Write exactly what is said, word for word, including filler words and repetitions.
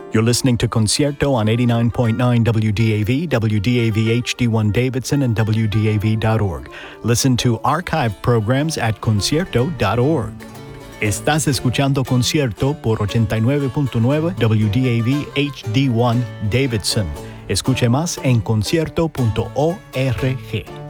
You're listening to Concierto on eighty-nine point nine W D A V, W D A V H D one Davidson, and W D A V dot org. Listen to archive programs at concierto dot org. Estás escuchando Concierto por ochenta y nueve punto nueve W D A V H D one Davidson. Escuche más en concierto punto org.